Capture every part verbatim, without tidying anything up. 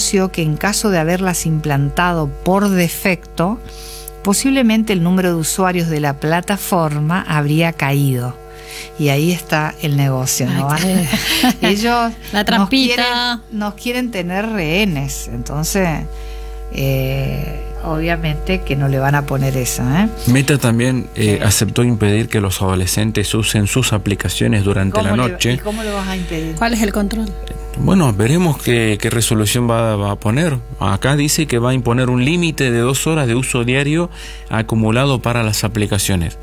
reconoció que en caso de haberlas implantado por defecto, posiblemente el número de usuarios de la plataforma habría caído. Y ahí está el negocio, ¿no? Ay, Ellos la trampita. Nos, quieren, nos quieren tener rehenes, entonces eh, obviamente que no le van a poner esa, ¿eh? Meta también eh, sí. aceptó impedir que los adolescentes usen sus aplicaciones durante la noche. Le, ¿Y cómo lo vas a impedir? ¿Cuál es el control? Bueno, veremos qué, qué resolución va, va a poner. Acá dice que va a imponer un límite de dos horas de uso diario acumulado para las aplicaciones.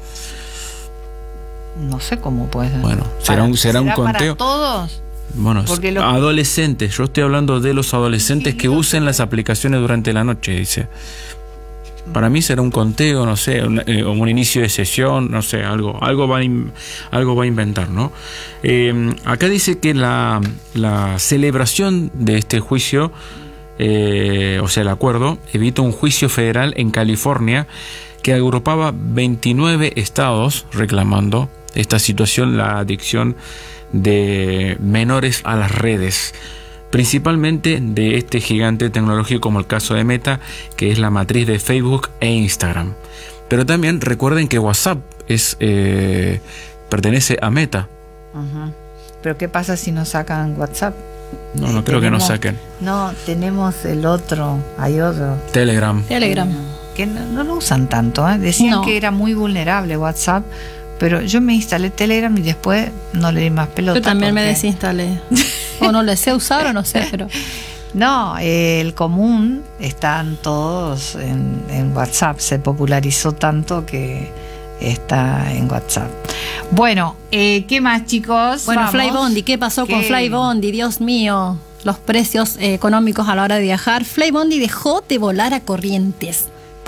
No sé cómo puede ser. Bueno, será para, un, será un conteo. ¿Para todos? Bueno, lo... adolescentes. Yo estoy hablando de los adolescentes sí, que usen las aplicaciones durante la noche, dice. Para mí será un conteo, no sé, un, eh, un inicio de sesión, no sé, algo, algo va a, in, algo va a inventar, ¿no? Eh, acá dice que la, la celebración de este juicio, eh, o sea, el acuerdo, evita un juicio federal en California que agrupaba veintinueve estados reclamando esta situación, la adicción de menores a las redes, principalmente de este gigante tecnológico como el caso de Meta, que es la matriz de Facebook e Instagram. Pero también recuerden que WhatsApp es eh, pertenece a Meta. Uh-huh. Pero ¿qué pasa si no sacan WhatsApp? No, no eh, creo tenemos, que no saquen. No, tenemos el otro, hay otro. Telegram. Telegram. Que no, no lo usan tanto, ¿eh? Decían no. que era muy vulnerable WhatsApp, pero yo me instalé Telegram y después no le di más pelota. Yo también porque... me desinstalé. O no le sé usar o no sé, pero... No, eh, el común están todos en, en WhatsApp. Se popularizó tanto que está en WhatsApp. Bueno, eh, ¿qué más, chicos? Bueno, Vamos. Flybondi, ¿qué pasó ¿Qué? con Flybondi? Dios mío, los precios eh, económicos a la hora de viajar. Flybondi dejó de volar a Corrientes.